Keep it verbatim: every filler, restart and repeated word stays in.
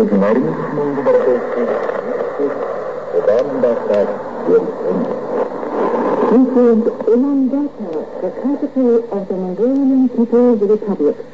Оригинариум Европейских Ulaanbaatar This is Ulaanbaatar, the capital of the Mongolian People's Republic.